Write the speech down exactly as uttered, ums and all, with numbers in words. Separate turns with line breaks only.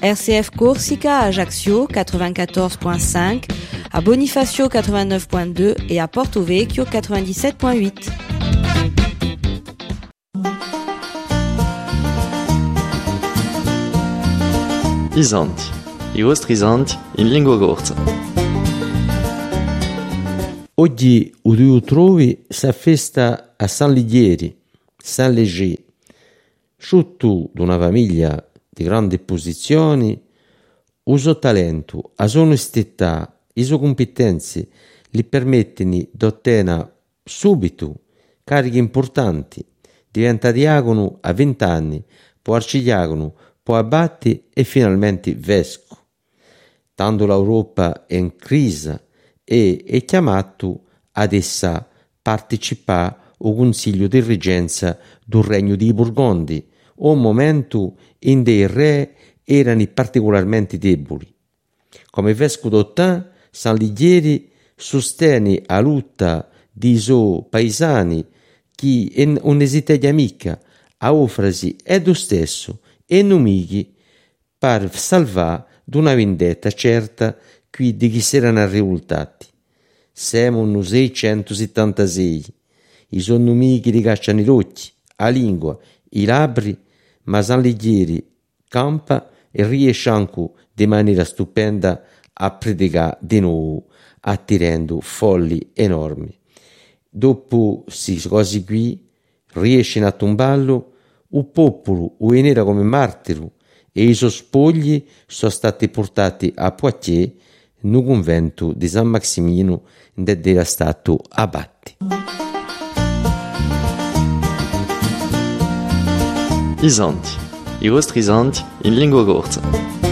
R C F Corsica à Ajaccio quatre-vingt-quatorze virgule cinq, à Bonifacio quatre-vingt-neuf virgule deux et à Porto Vecchio quatre-vingt-dix-sept virgule huit.
Isanti, i vostri isanti in lingua corsa.
Oggi tu trovi sa festa a San Ligieri, San Leger. Sciutto d'una famiglia di grandi posizioni, il suo talento, la sua onestà, le sue competenze gli permettono di ottenere subito cariche importanti. Diventa diacono a venti anni, poi arcidiacono, poi abbate e finalmente vescovo. Tanto l'Europa è in crisi e è chiamato ad essa partecipare al Consiglio di Reggenza del Regno di Burgondi, un momento in cui i re erano particolarmente deboli. Come vescovo d'Autun, San Ligieri sostiene la lotta dei suoi paesani che non esitano mica a offrirsi e lo stesso e nemici per salvare da una vendetta certa qui di chi si erano rivoltati. Siamo nel seicentosettantasei, i suoi nemici li cacciano i rocchi, la lingua, i labbri, ma San Ligieri campa e riesce anche di maniera stupenda a predicare di nuovo, attirando folli enormi. Dopo queste cose qui, riesce a tombarlo, il popolo lo venera come martiro e i suoi spogli sono stati portati a Poitiers, nel convento di San Massimino, dove era stato abbatto.
Isanti, i vostri isanti in lingua corsa.